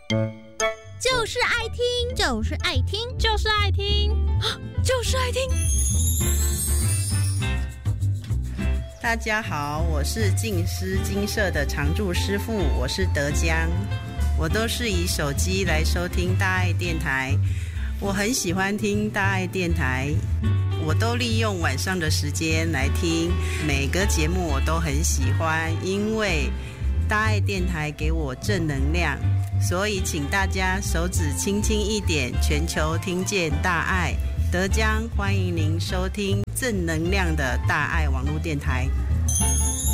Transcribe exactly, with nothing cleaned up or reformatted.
就是爱听， 就是爱听， 就是爱听， 就是爱听。 大家好，我是静思精舍的常驻师傅，我是德江。我都是以手机来收听大爱电台，我很喜欢听大爱电台，我都利用晚上的时间来听，每个节目我都很喜欢，因为大爱电台给我正能量，所以请大家手指轻轻一点，全球听见大爱。德江欢迎您收听正能量的大爱网络电台。